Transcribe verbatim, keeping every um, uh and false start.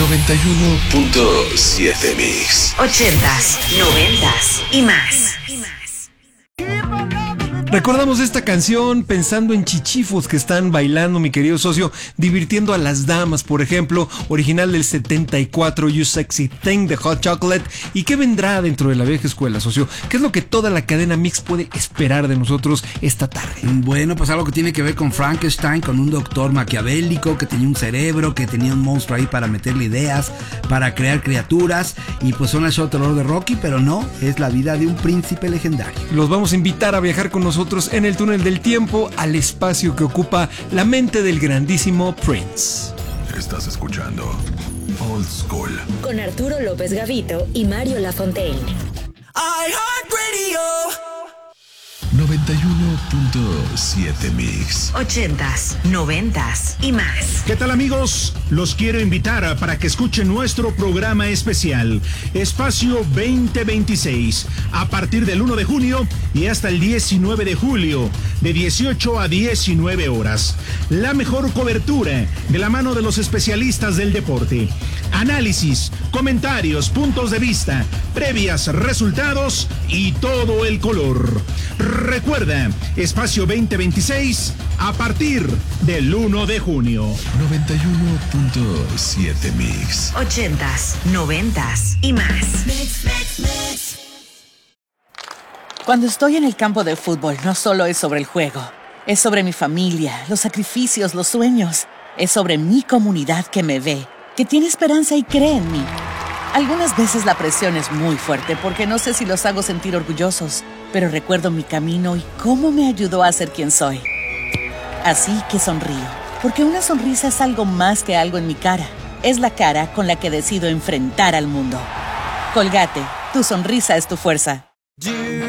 noventa y uno punto siete Mix. Ochentas, noventas y más. Recordamos esta canción pensando en chichifos que están bailando, mi querido socio, divirtiendo a las damas, por ejemplo, original del setenta y cuatro, You Sexy Thing de Hot Chocolate. ¿Y qué vendrá dentro de la vieja escuela, socio? ¿Qué es lo que toda la cadena Mix puede esperar de nosotros esta tarde? Bueno, pues algo que tiene que ver con Frankenstein, con un doctor maquiavélico que tenía un cerebro, que tenía un monstruo ahí para meterle ideas, para crear criaturas, y pues son el show terror de Rocky, pero no, es la vida de un príncipe legendario. Los vamos a invitar a viajar con nosotros en el túnel del tiempo al espacio que ocupa la mente del grandísimo Prince. Estás escuchando Old School con Arturo López Gavito y Mario Lafontaine. iHeartRadio noventa y uno punto siete Mix. Ochentas, noventas y más. ¿Qué tal, amigos? Los quiero invitar para que escuchen nuestro programa especial Espacio veinte veintiséis a partir del uno de junio y hasta el diecinueve de julio de dieciocho a diecinueve horas. La mejor cobertura de la mano de los especialistas del deporte. Análisis, comentarios, puntos de vista, previas, resultados y todo el color. Recuerda, Espacio veinte veintiséis a partir del uno de junio. noventa y uno punto siete Mix. Ochentas, noventas y más. Cuando estoy en el campo de fútbol, no solo es sobre el juego. Es sobre mi familia, los sacrificios, los sueños. Es sobre mi comunidad que me ve, que tiene esperanza y cree en mí. Algunas veces la presión es muy fuerte porque no sé si los hago sentir orgullosos, pero recuerdo mi camino y cómo me ayudó a ser quien soy. Así que sonrío, porque una sonrisa es algo más que algo en mi cara. Es la cara con la que decido enfrentar al mundo. Colgate, tu sonrisa es tu fuerza.